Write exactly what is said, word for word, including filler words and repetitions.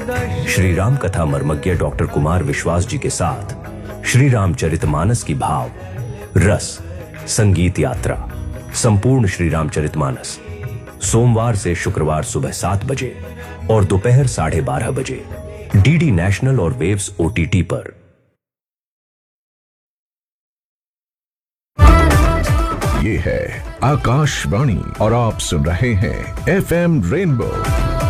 श्री राम कथा मर्मज्ञ डॉक्टर कुमार विश्वास जी के साथ श्री रामचरितमानस की भाव रस संगीत यात्रा संपूर्ण श्री रामचरितमानस सोमवार से शुक्रवार सुबह सात बजे और दोपहर साढ़े बारह बजे डीडी नेशनल और वेव्स ओटीटी पर। ये है आकाशवाणी और आप सुन रहे हैं एफएम रेनबो।